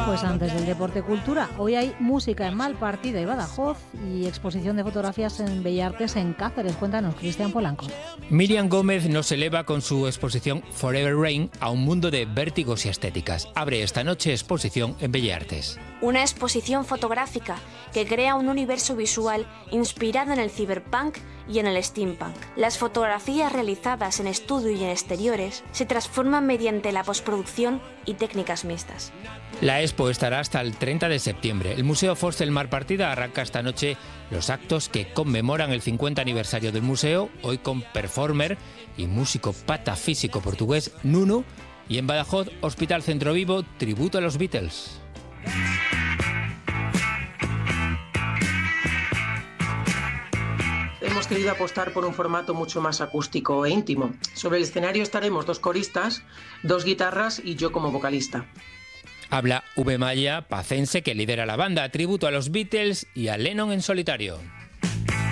Pues antes del deporte cultura, hoy hay música en Malpartida y Badajoz y exposición de fotografías en Bellartes en Cáceres. Cuéntanos, Cristian Polanco. Miriam Gómez nos eleva con su exposición Forever Rain a un mundo de vértigos y estéticas. Abre esta noche exposición en Bellartes. Una exposición fotográfica que crea un universo visual inspirado en el cyberpunk y en el steampunk. Las fotografías realizadas en estudio y en exteriores se transforman mediante la postproducción y técnicas mixtas. La expo estará hasta el 30 de septiembre. El Museo Forstel Malpartida arranca esta noche los actos que conmemoran el 50 aniversario del museo, hoy con performer y músico patafísico portugués Nuno, y en Badajoz, Hospital Centro Vivo, tributo a los Beatles. Hemos querido apostar por un formato mucho más acústico e íntimo. Sobre el escenario estaremos 2 coristas, 2 guitarras y yo como vocalista. Habla V. Maya, pacense, que lidera la banda, tributo a los Beatles y a Lennon en solitario.